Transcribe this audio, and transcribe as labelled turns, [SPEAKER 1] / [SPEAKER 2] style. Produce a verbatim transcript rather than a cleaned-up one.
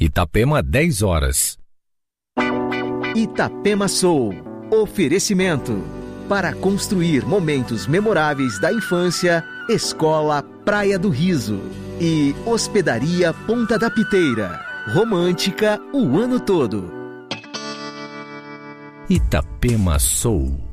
[SPEAKER 1] Itapema, dez horas.
[SPEAKER 2] Itapema Soul. Oferecimento. Para construir momentos memoráveis da infância, Escola Praia do Riso. E Hospedaria Ponta da Piteira. Romântica o ano todo.
[SPEAKER 1] Itapema Soul.